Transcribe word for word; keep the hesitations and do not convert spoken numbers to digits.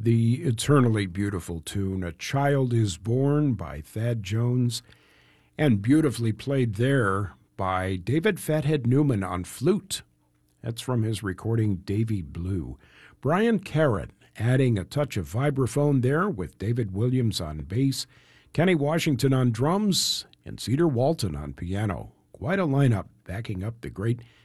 The eternally beautiful tune, A Child is Born by Thad Jones, and beautifully played there by David Fathead Newman on flute. That's from his recording Davy Blue. Brian Carrot adding a touch of vibraphone there with David Williams on bass, Kenny Washington on drums, and Cedar Walton on piano. Quite a lineup backing up the great